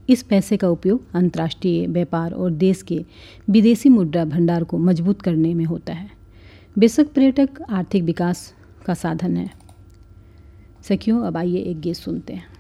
इस पैसे का उपयोग अंतर्राष्ट्रीय व्यापार और देश के विदेशी मुद्रा भंडार को मजबूत करने में होता है। बेशक पर्यटक आर्थिक विकास का साधन है। सखियों, अब आइए एक गीत सुनते हैं।